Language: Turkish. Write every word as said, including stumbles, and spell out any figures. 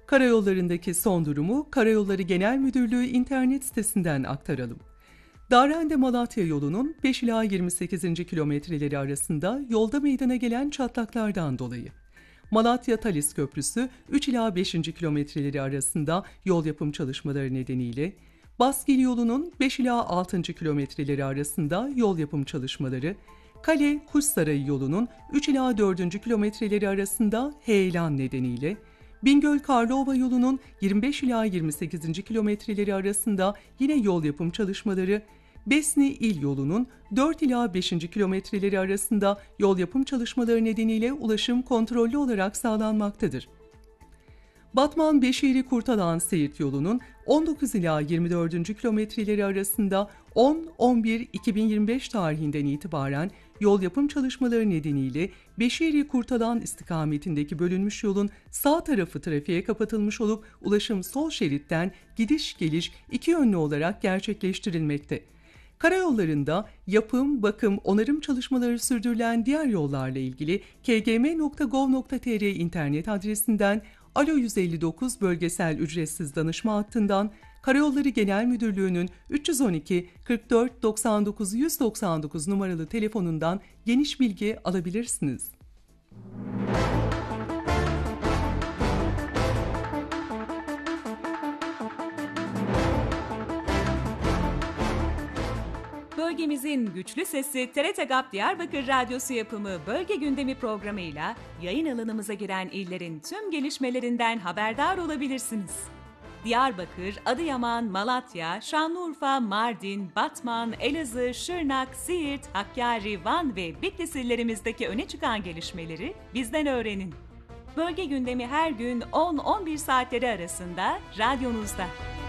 Karayollarındaki son durumu Karayolları Genel Müdürlüğü internet sitesinden aktaralım. Darende-Malatya yolunun beş ila yirmi sekizinci kilometreleri arasında yolda meydana gelen çatlaklardan dolayı. Malatya-Talis Köprüsü üç ila beşinci kilometreleri arasında yol yapım çalışmaları nedeniyle, Baskil yolunun beş ila altıncı kilometreleri arasında yol yapım çalışmaları, Kale-Kuşsarayı yolunun üç ila dördüncü kilometreleri arasında heyelan nedeniyle, Bingöl-Karlova yolunun yirmi beş ila yirmi sekizinci kilometreleri arasında yine yol yapım çalışmaları, Besni İl yolunun dört ila beşinci kilometreleri arasında yol yapım çalışmaları nedeniyle ulaşım kontrollü olarak sağlanmaktadır. Batman-Beşiri-Kurtalan-Siirt yolunun on dokuz ila yirmi dördüncü kilometreleri arasında on on bir iki bin yirmi beş tarihinden itibaren yol yapım çalışmaları nedeniyle Beşiri-Kurtalan istikametindeki bölünmüş yolun sağ tarafı trafiğe kapatılmış olup ulaşım sol şeritten gidiş geliş iki yönlü olarak gerçekleştirilmekte. Karayollarında yapım, bakım, onarım çalışmaları sürdürülen diğer yollarla ilgili k g m nokta gov nokta t r internet adresinden, Alo yüz elli dokuz bölgesel ücretsiz danışma hattından, Karayolları Genel Müdürlüğü'nün üç yüz on iki kırk dört doksan dokuz yüz doksan dokuz numaralı telefonundan geniş bilgi alabilirsiniz. Bölgemizin güçlü sesi T R T GAP Diyarbakır Radyosu yapımı Bölge Gündemi programıyla yayın alanımıza giren illerin tüm gelişmelerinden haberdar olabilirsiniz. Diyarbakır, Adıyaman, Malatya, Şanlıurfa, Mardin, Batman, Elazığ, Şırnak, Siirt, Hakkari, Van ve Bitlis illerimizdeki öne çıkan gelişmeleri bizden öğrenin. Bölge Gündemi her gün on on bir saatleri arasında radyonuzda.